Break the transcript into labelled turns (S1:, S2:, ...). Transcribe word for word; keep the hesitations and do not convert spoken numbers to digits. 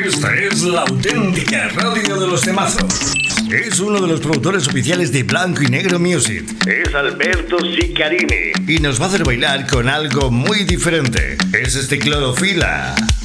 S1: Esta es la auténtica radio de los temazos. Es uno de los productores oficiales de Blanco y Negro Music. Es Alberto Sicarini. Y nos va a hacer bailar con algo muy diferente. Es este Clorofila.